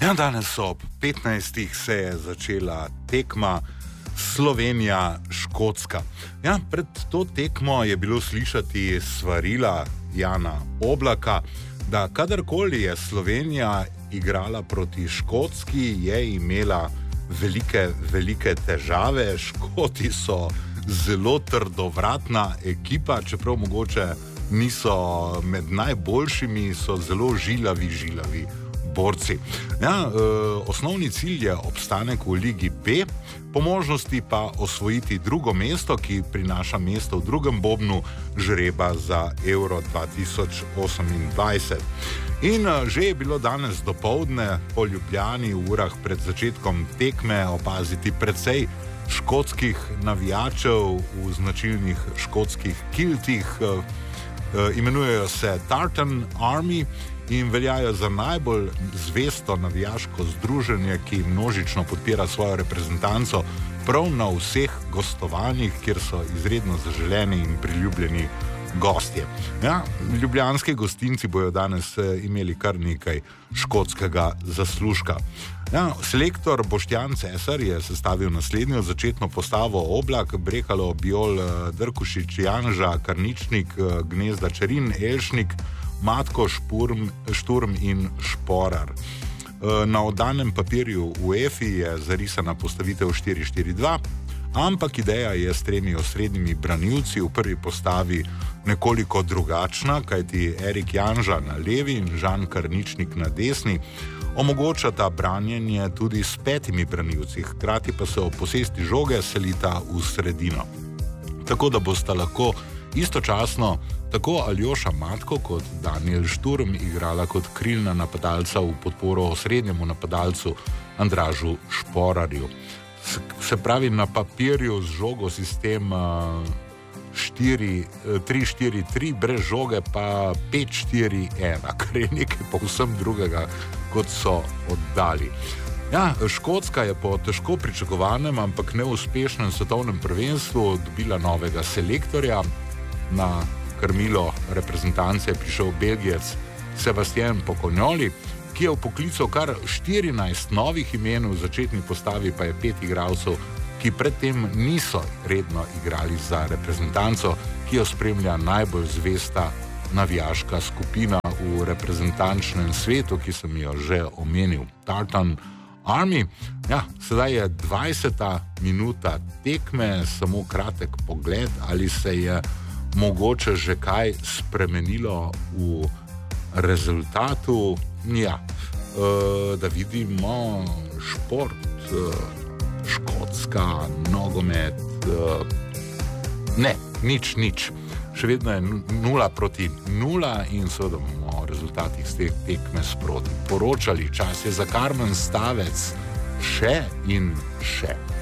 Ja, danes ob 15. se je začela tekma Slovenija-Škotska. Ja, pred to tekmo je bilo slišati svarila Jana Oblaka, da kadarkoli je Slovenija igrala proti Škotski, je imela velike težave. Škoti so zelo trdovratna ekipa, čeprav mogoče niso med najboljšimi, so zelo žilavi borci. Ja, osnovni cilj je obstanek v Ligi B, po možnosti pa osvojiti drugo mesto, ki prinaša mesto v drugem bobnu žreba za Euro 2028. In že je bilo danes dopoldne po Ljubljani v urah pred začetkom tekme opaziti precej škotskih navijačev v značilnih škotskih kiltih. Imenujejo se Tartan Army in veljajo za najbolj zvesto navijaško združenje, ki množično podpira svojo reprezentanco prav na vseh gostovanjih, kjer so izredno zaželeni in priljubljeni gostje. Ja, ljubljanski gostinci bojo danes imeli kar nekaj škotskega zaslužka. Ja, selektor Boštjan Cesar je sestavil naslednjo začetno postavo: Oblak, Brekalo, Biol, Drkušič, Janža, Karničnik, Gnezda, Čerin, Elšnik, Matko, Šturm in Šporar. Na oddanem papirju UEFA je zarisana postavitev 4-4-2, ampak ideja je s tremi osrednjimi branilci v prvi postavi nekoliko drugačna, kajti Erik Janža na levi in Žan Karničnik na desni omogočata branjenje tudi s petimi branilci, hkrati pa se ob posesti žoge selita v sredino. Tako da bosta lahko istočasno tako Aljoša Matko kot Daniel Šturm igrala kot krilna napadalca v podporo osrednjemu napadalcu Andražu Šporarju. Se pravi, na papirju z žogo sistem 3-4-3, brez žoge pa 5-4-1, kar je nekaj povsem drugega, kot so oddali. Ja, Škotska je po težko pričakovanem, ampak neuspešnem svetovnem prvenstvu dobila novega selektorja. Na krmilo reprezentance je prišel Belgijec Sebastian Pokonjoli, ki je vpoklical kar 14 novih imen, v začetni postavi pa je 5 igralcev, ki predtem niso redno igrali za reprezentanco, ki jo spremlja najbolj zvesta navijaška skupina v reprezentančnem svetu, ki sem jo že omenil, Tartan Army. Ja, sedaj je 20. minuta tekme, samo kratek pogled, ali se je mogoče že kaj spremenilo v rezultatu. Ja, da vidimo šport, Škotska, nogomet, ne, nič. Še vedno je 0-0 in seveda bomo o rezultatih z te tekme sproti poročali. Čas je za Karmen Stavec še in še.